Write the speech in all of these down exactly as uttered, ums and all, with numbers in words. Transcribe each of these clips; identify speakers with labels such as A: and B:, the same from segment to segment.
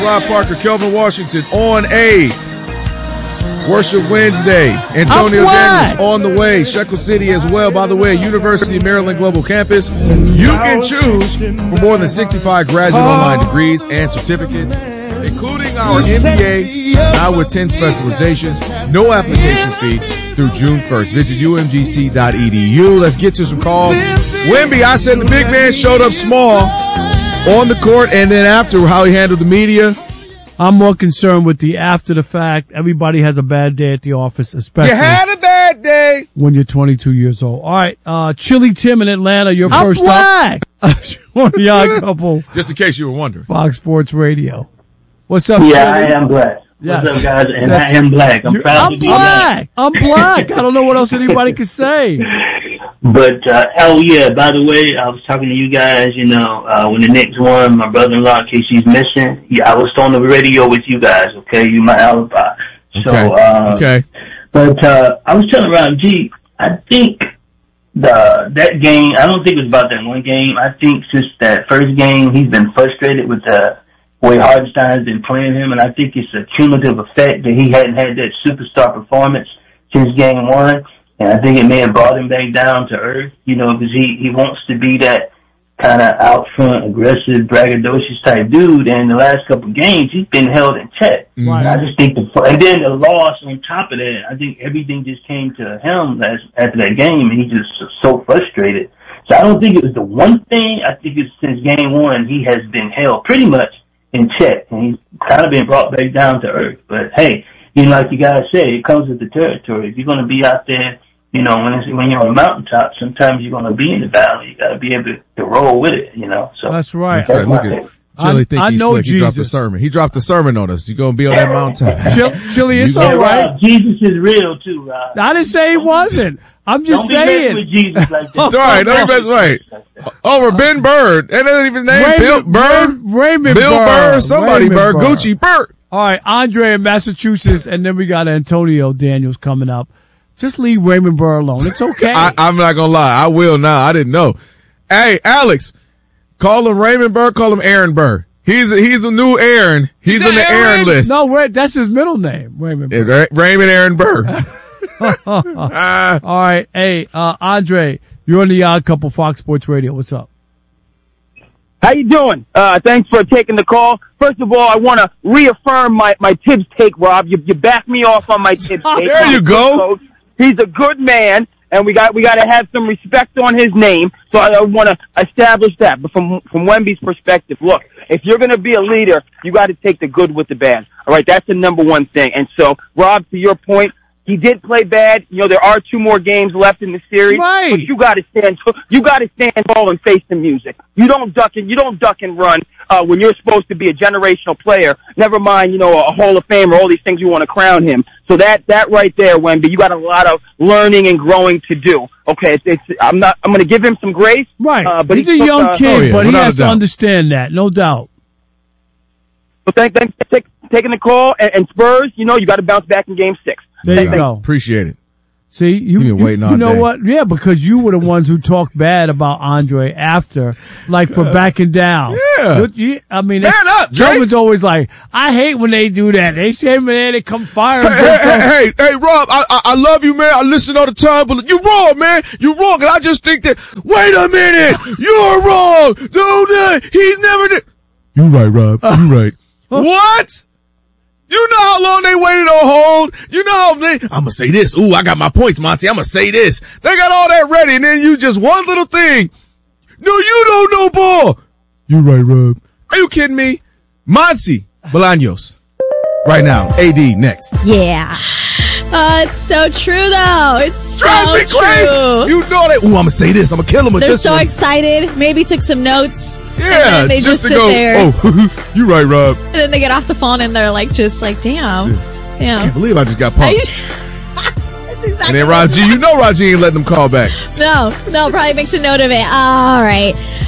A: Rob Parker, Kelvin Washington on A. Worship Wednesday. Antonio Daniels on the way. Shekel City as well. By the way, University of Maryland Global Campus. You can choose from more than sixty-five graduate online degrees and certificates, including our M B A, now with ten specializations. No application fee through June first. Visit U M G C dot E D U. Let's get to some calls. Wemby, I said the big man showed up small on the court, and then after how he handled the media.
B: I'm more concerned with the after the fact. Everybody has a bad day at the office, especially
A: you had a bad day
B: when you're twenty-two years old. All right, uh, Chili Tim in Atlanta, you're
A: I'm
B: first
A: black.
B: up. On the Odd Couple.
A: Just in case you were wondering.
B: Fox Sports Radio. What's up,
C: Yeah,
B: Chili?
C: I am black.
B: Yes.
C: What's up, guys? And That's, I am black. I'm proud
B: I'm
C: to be
B: black.
C: black.
B: I'm black. I don't know what else anybody could say.
C: But, uh, oh yeah, by the way, I was talking to you guys, you know, uh, when the Knicks won, my brother-in-law, in case he's missing, yeah, I was on the radio with you guys, okay? You my alibi.
A: Okay.
C: So, uh,
A: okay.
C: But, uh, I was telling Rob G, I think the, that game, I don't think it was about that one game. I think since that first game, he's been frustrated with the way Hartenstein's been playing him, and I think it's a cumulative effect that he hadn't had that superstar performance since game one. And I think it may have brought him back down to earth, you know, because he, he wants to be that kind of out front, aggressive, braggadocious type dude. And the last couple of games, he's been held in check.
A: Mm-hmm.
C: And I just think the, and then the loss on top of that, I think everything just came to him last, after that game, and he just was so frustrated. So I don't think it was the one thing. I think it's since game one, he has been held pretty much in check, and he's kind of been brought back down to earth. But hey, you know, like you guys say, it comes with the territory. If you're going to be out there, you know, when it's, when you're on the mountaintop, sometimes you're going to be in the valley. You got to be able to, to roll with it, you know. So
B: that's right.
A: That's right. Look at Chili. Think
B: I
A: he's
B: know
A: slick. He dropped a
B: Jesus.
A: sermon. He dropped a sermon on us. You're going to be on that mountaintop.
B: Chili, Chili it's
C: yeah,
B: all right.
C: Rob, Jesus is real too, Rob.
B: I didn't say he wasn't. I'm just
C: Don't
B: saying.
C: Be with Jesus like
A: All right, don't be right. Over Ben Bird. And that even name Bill Bird.
B: Raymond
A: Bill
B: Bird.
A: Bird. Somebody
B: Raymond
A: Bird.
B: Bird.
A: Gucci Bird.
B: All right, Andre in Massachusetts, and then we got Antonio Daniels coming up. Just leave Raymond Burr alone. It's okay.
A: I, I'm not going to lie. I will now. I didn't know. Hey, Alex, call him Raymond Burr. Call him Aaron Burr. He's a, he's a new Aaron. He's in the Aaron, Aaron list.
B: No, Ray, that's his middle name, Raymond Burr.
A: Yeah, Raymond Aaron Burr.
B: uh, All right. Hey, uh, Andre, you're on the Odd Couple Fox Sports Radio. What's up?
D: How you doing? Uh, thanks for taking the call. First of all, I want to reaffirm my, my Tibbs take, Rob. You, you backed me off on my Tibbs take.
A: There you go.
D: Coach. He's a good man, and we got we got to have some respect on his name. So I, I want to establish that. But from from Wemby's perspective, look, if you're going to be a leader, you got to take the good with the bad. All right, that's the number one thing. And so, Rob, to your point, he did play bad. You know, there are two more games left in the series.
B: Right.
D: But you got to stand. You got to stand tall and face the music. You don't duck and you don't duck and run uh, when you're supposed to be a generational player. Never mind, you know, a Hall of Famer. All these things you want to crown him. So that that right there, Wemby, you got a lot of learning and growing to do. Okay, it's, it's I'm not. I'm going to give him some grace.
B: Right.
D: Uh, but
B: he's
D: he
B: a
D: took,
B: young
D: uh,
B: kid,
A: oh, yeah,
B: but he
A: without
B: has
A: a
B: to
A: doubt.
B: understand that, no doubt.
D: So thank, thanks for take, taking the call. And, and Spurs, you know, you got to bounce back in Game Six.
B: There
D: Thank-
B: you go.
A: Appreciate it.
B: See, you,
A: You've been
B: you,
A: waiting
B: you
A: all
B: know
A: day.
B: what? Yeah, because you were the ones who talked bad about Andre after, like for backing down.
A: Yeah.
B: You- you- I mean,
A: Man up, Drake.
B: Joe was always like, I hate when they do that. They say, man, they come fire.
A: Hey, hey, hey, hey, hey, Rob, I, I, I love you, man. I listen all the time, but you're wrong, man. You're wrong. And I just think that, wait a minute. You're wrong. Dude, uh, he's never did. You're right, Rob. You're right. What? You know how long they waited on hold? You know how they, I'm gonna say this. Ooh, I got my points, Monty. I'm gonna say this. They got all that ready, and then you just one little thing. No, you don't know ball. You're right, Rob. Are you kidding me? Monty Bolaños. Right now. A D next.
E: Yeah. Uh, it's so true, though. It's
A: Drives
E: so
A: me crazy.
E: true.
A: You know that. Ooh, I'm gonna say this. I'm gonna kill him with
E: They're
A: this
E: so
A: one.
E: excited. Maybe took some notes.
A: Yeah,
E: And then they just,
A: to
E: sit
A: go,
E: there.
A: oh, you right, Rob.
E: And then they get off the phone and they're like, just like, damn.
A: I
E: Damn.
A: can't believe I just got
E: I-
A: pumped.
E: That's exactly
A: And then
E: what-
A: Raji, you know Raji ain't letting them call back.
E: No, no, probably makes a note of it. All right.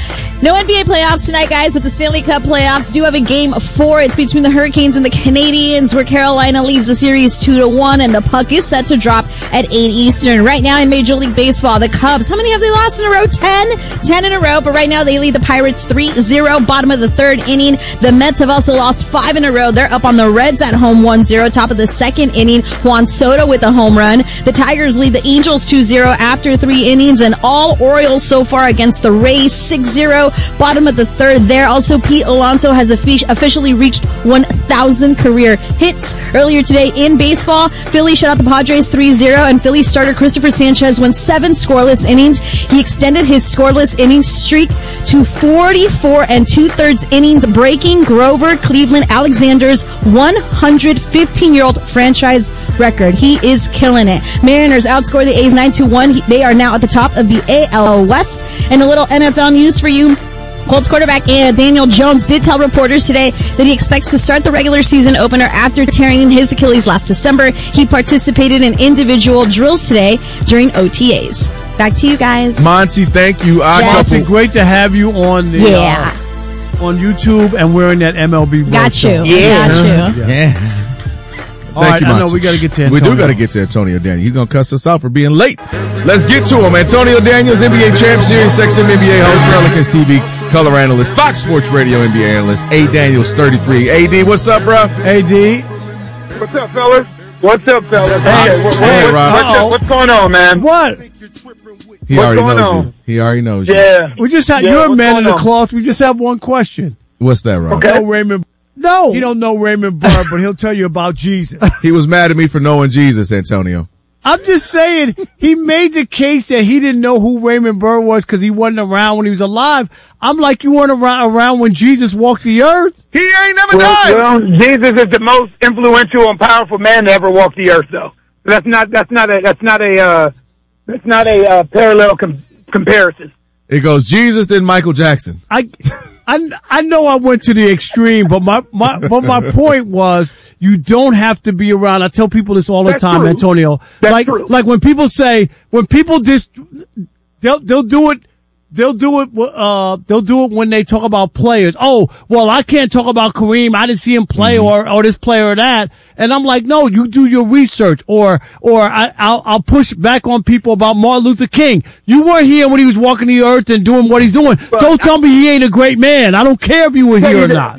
E: No N B A playoffs tonight, guys, but the Stanley Cup playoffs do have a game four. It's between the Hurricanes and the Canadiens, where Carolina leads the series two to one, and the puck is set to drop at eight Eastern. Right now in Major League Baseball, the Cubs, how many have they lost in a row? Ten? Ten in a row, but right now they lead the Pirates three zero, bottom of the third inning. The Mets have also lost five in a row. They're up on the Reds at home one zero, top of the second inning. Juan Soto with a home run. The Tigers lead the Angels two zero after three innings, and all Orioles so far against the Rays six zero. Bottom of the third there. Also, Pete Alonso has officially reached one thousand career hits. Earlier today in baseball, Philly shut out the Padres three zero, and Philly starter Christopher Sanchez went seven scoreless innings. He extended his scoreless innings streak to forty-four and two-thirds innings, breaking Grover Cleveland Alexander's one hundred fifteen-year-old franchise record. He is killing it. Mariners outscore the A's nine to one. They are now at the top of the A L West. And a little N F L news for you. Colts quarterback Daniel Jones did tell reporters today that he expects to start the regular season opener after tearing his Achilles last December. He participated in individual drills today during O T As. Back to you guys.
A: Monty, thank you.
B: Monty, great to have you on the
E: yeah.
B: uh, on YouTube and wearing that M L B.
E: Got you.
A: Yeah.
E: Got you.
A: Yeah. yeah.
B: All
A: Thank
B: right,
A: you,
B: I
A: Monty.
B: know we got to get to Antonio.
A: We do got to get to Antonio Daniels. He's going to cuss us out for being late. Let's get to him. Antonio Daniels, N B A champ, Sirius X M N B A host, Pelicans T V color analyst, Fox Sports Radio N B A analyst, A. Daniels thirty-three. A D, what's up, bro?
B: A D.
F: What's up, fellas? What's up, fellas?
B: Hey,
F: what, what,
A: hey,
F: what,
A: Rob.
F: what's, what's going on, man?
B: What?
A: He
F: What's
A: already
F: going
A: knows
F: on?
A: you. He already knows you.
F: Yeah.
B: We just had,
F: Yeah,
B: you're a
F: what's
B: man in
F: going
B: the
F: on?
B: cloth. We just have one question.
A: What's that, Rob?
F: Okay.
B: No Raymond. No. He don't know Raymond Burr, but he'll tell you about Jesus.
A: He was mad at me for knowing Jesus, Antonio.
B: I'm just saying, he made the case that he didn't know who Raymond Burr was because he wasn't around when he was alive. I'm like, you weren't around, around when Jesus walked the earth.
A: He ain't never
F: Well,
A: died.
F: well, Jesus is the most influential and powerful man to ever walk the earth, though. That's not. That's not a. That's not a. Uh, that's not a uh, parallel com- comparison.
A: It goes Jesus, then Michael Jackson.
B: I, I, I know I went to the extreme, but my, my, but my point was, you don't have to be around. I tell people this all the
F: That's
B: time,
F: true.
B: Antonio.
F: That's
B: like,
F: true.
B: like when people say, when people just, they'll, they'll do it, they'll do it, uh, they'll do it when they talk about players. Oh, well, I can't talk about Kareem. I didn't see him play
A: Mm-hmm.
B: or, or this player or that. And I'm like, no, you do your research or, or I, I'll, I'll push back on people about Martin Luther King. You weren't here when he was walking the earth and doing what he's doing. Don't tell me he ain't a great man. I don't care if you were here or not.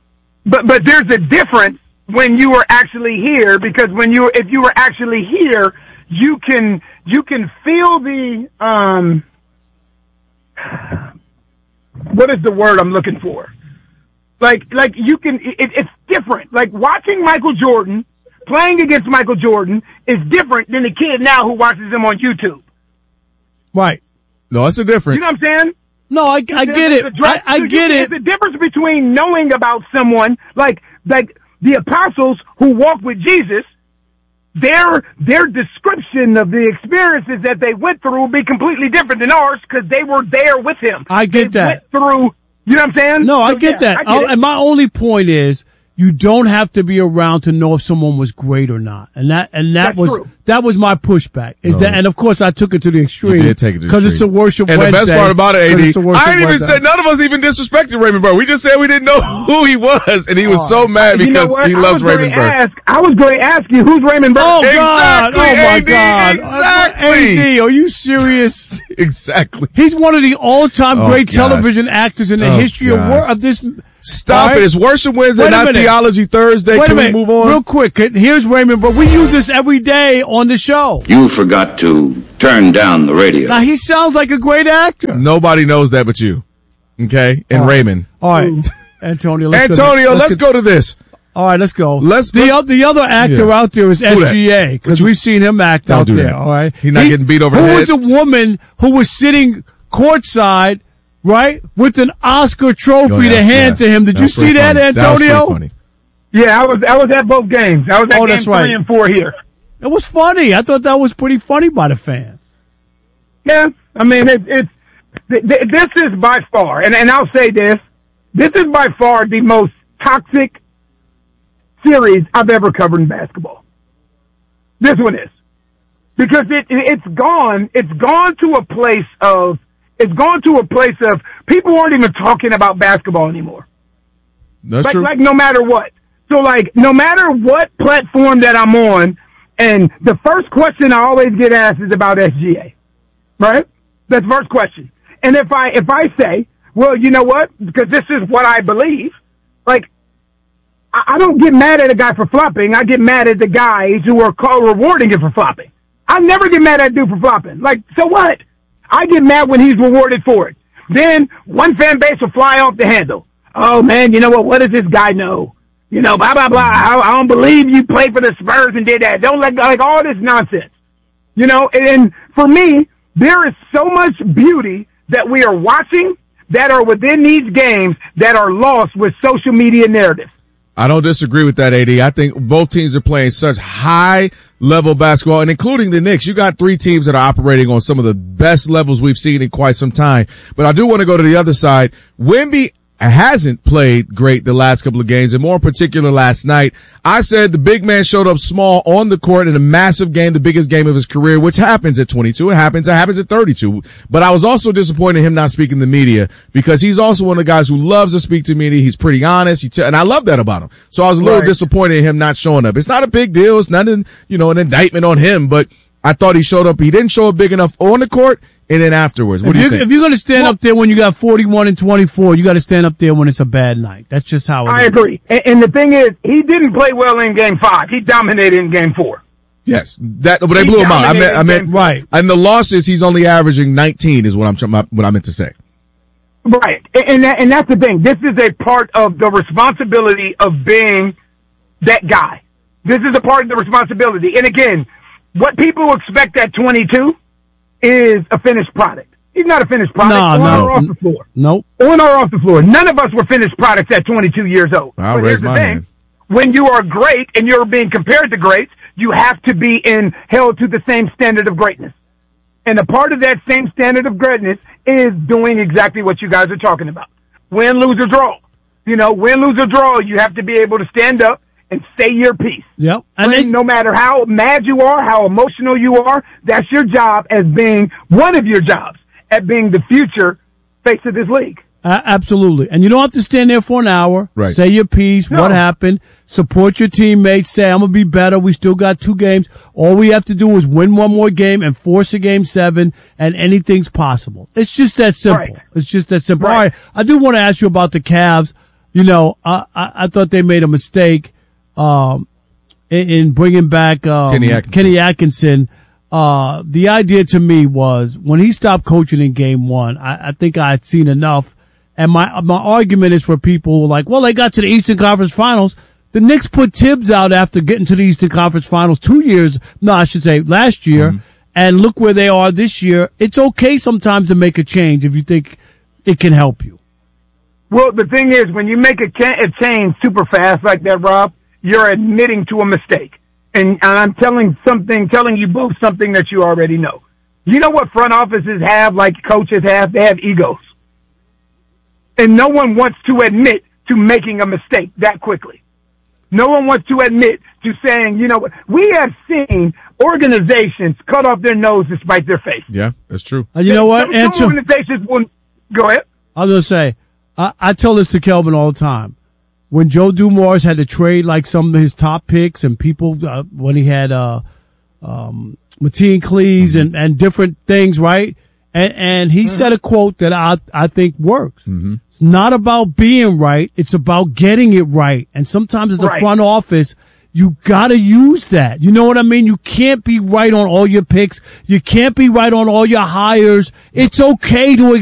F: But but there's a difference when you were actually here, because when you if you were actually here, you can you can feel the um what is the word I'm looking for? Like like you can it, it's different. Like watching Michael Jordan playing against Michael Jordan is different than the kid now who watches him on YouTube.
B: Right.
A: No, it's a difference.
F: You know what I'm saying?
B: No, I, I get it. I, I get it.
F: There's a difference between knowing about someone, like like the apostles who walked with Jesus. Their their description of the experiences that they went through will be completely different than ours because they were there with him.
B: I get
F: they
B: that.
F: Went through, you know what I'm saying?
B: No, I
F: So,
B: get
F: yeah,
B: that.
F: I get
B: Oh,
F: it.
B: and my only point is, you don't have to be around to know if someone was great or not. And that, and that
F: That's
B: was,
F: true.
B: that was my pushback. Is
A: No.
B: that, and of course I took it to the extreme.
A: You did take it to the
B: Cause it's a
A: extreme.
B: worship
A: And
B: Wednesday.
A: the best part about it,
B: 'cause
A: A D,
B: it's a worship
A: I ain't even
B: Wednesday.
A: said, none of us even disrespected Raymond Burr. We just said we didn't know who he was, and he was so mad
F: You know
A: because
F: what?
A: he
F: I
A: loves
F: was
A: Raymond
F: going to
A: Burr.
F: ask. I was going to ask you who's Raymond Burr.
B: Oh God!
A: Exactly,
B: Oh my
A: A D,
B: God!
A: exactly.
B: A D, are you serious?
A: Exactly.
B: He's one of the all-time
A: Oh,
B: great
A: gosh.
B: television actors in the
A: Oh,
B: history of,
A: gosh.
B: wor- of this.
A: Stop
B: All right?
A: it. It's Worship Wednesday,
B: Wait a
A: not
B: minute.
A: Theology Thursday.
B: Wait
A: Can
B: a
A: we
B: minute,
A: move on?
B: real quick. Here's Raymond Burr. We use this every day on the show.
G: You forgot to turn down the radio.
B: Now he sounds like a great actor.
A: Nobody knows that but you. Okay? And
B: All right.
A: Raymond.
B: All right, Antonio. Let's
A: Antonio,
B: go,
A: let's, go to this.
B: All right, let's go.
A: Let's-
B: the
A: let's-
B: o- the other actor
A: Yeah.
B: out there is
A: Who that?
B: S G A because we've seen him act
A: Don't
B: out
A: do
B: there.
A: that.
B: All right,
A: He's not getting beat over
B: Who
A: the
B: was
A: head.
B: a woman who was sitting courtside, right, with an Oscar trophy
A: Oh, yeah,
B: to hand
A: yeah.
B: to him? Did you
A: was
B: see
A: pretty
B: that,
A: funny. That was pretty
B: Antonio?
A: funny.
F: Yeah, I was I was at both games. I was at
B: Oh,
F: game
B: that's
F: three
B: right.
F: and four here.
B: It was funny. I thought that was pretty funny by the fans.
F: Yeah, I mean, it, it's th- th- this is by far, and, and I'll say this, this is by far the most toxic series I've ever covered in basketball. This one is. Because it, it it's gone, it's gone to a place of, it's gone to a place of people aren't even talking about basketball anymore.
A: That's
F: like,
A: true.
F: Like no matter what. So like no matter what platform that I'm on, and the first question I always get asked is about S G A, right? That's the first question. And if I if I say, well, you know what? Because this is what I believe. Like, I, I don't get mad at a guy for flopping. I get mad at the guys who are called rewarding him for flopping. I never get mad at a dude for flopping. Like, so what? I get mad when he's rewarded for it. Then one fan base will fly off the handle. Oh man, you know what? What does this guy know? You know, blah blah blah. I, I don't believe you played for the Spurs and did that. Don't let like all this nonsense. You know, and, and for me, there is so much beauty that we are watching that are within these games that are lost with social media narratives.
A: I don't disagree with that, A D. I think both teams are playing such high-level basketball, and including the Knicks. You got three teams that are operating on some of the best levels we've seen in quite some time. But I do want to go to the other side. Wemby hasn't played great the last couple of games, and more in particular last night. I said the big man showed up small on the court in a massive game, the biggest game of his career, which happens at twenty-two. It happens. It happens at thirty-two. But I was also disappointed in him not speaking to the media because he's also one of the guys who loves to speak to media. He's pretty honest. He t- and I love that about him. So I was a little
F: Right.
A: disappointed in him not showing up. It's not a big deal. It's nothing, you know, an indictment on him, but I thought he showed up. He didn't show up big enough on the court and then afterwards. What
B: if
A: do you
B: you're,
A: think?
B: If you're going to stand well, up there when you got forty-one and twenty-four, you got to stand up there when it's a bad night. That's just how it
F: I
B: is.
F: agree. And, and the thing is, he didn't play well in game five. He dominated in game four.
A: Yes, that, but they
F: He
A: blew him out. I meant, I meant,
F: dominated
B: right.
A: And the losses, he's only averaging nineteen is what I'm trying, what I meant to say.
F: Right. And, and, that, and that's the thing. This is a part of the responsibility of being that guy. This is a part of the responsibility. And again, what people expect at twenty-two is a finished product. He's not a finished product.
B: No,
F: on
B: no.
F: or off the floor.
B: Nope.
F: On or off the floor. None of us were finished products at twenty-two years old.
A: I'll
F: but
A: raise
F: here's the
A: my
F: thing.
A: hand.
F: When you are great and you're being compared to greats, you have to be in held to the same standard of greatness. And a part of that same standard of greatness is doing exactly what you guys are talking about. Win, lose, or draw. You know, win, lose, or draw, you have to be able to stand up and say your piece.
B: Yep. And
F: And
B: then,
F: no matter how mad you are, how emotional you are, that's your job as being one of your jobs at being the future face of this league.
B: uh, absolutely. And you don't have to stand there for an hour.
A: Right.
B: Say your piece.
F: No.
B: What happened? Support your teammates. Say, I'm going to be better. We still got two games. All we have to do is win one more game and force a game seven, and anything's possible. It's just that simple.
F: Right.
B: It's just that simple.
F: Right.
B: All right. I do want to ask you about the Cavs. You know, I, I, I thought they made a mistake, um, in, in bringing back, um,
A: Kenny Atkinson.
B: Kenny Atkinson. Uh, the idea to me was when he stopped coaching in game one, I, I think I had seen enough. And my, my argument is for people who are like, well, they got to the Eastern Conference Finals. The Knicks put Tibbs out after getting to the Eastern Conference Finals two years, no, I should say last year. Mm-hmm. And look where they are this year. It's okay sometimes to make a change if you think it can help you.
F: Well, the thing is, when you make a, cha- a change super fast like that, Rob, you're admitting to a mistake. And, and I'm telling something, telling you both something that you already know. You know what front offices have, like coaches have? They have egos. And no one wants to admit to making a mistake that quickly. No one wants to admit to saying, you know what, we have seen organizations cut off their nose to spite their face.
A: Yeah, that's true.
B: And you know what?
F: Some,
B: Answer.
F: some organizations will, go ahead.
B: I was going to say, I, I tell this to Kelvin all the time. When Joe Dumars had to trade like some of his top picks and people, uh, when he had, uh, um, Mateen Cleaves mm-hmm. and, and different things, right? And, and he mm-hmm. said a quote that I, I think works. Mm-hmm. It's not about being right. It's about getting it right. And sometimes as the right. front office, you gotta use that. You know what I mean? You can't be right on all your picks. You can't be right on all your hires. It's okay to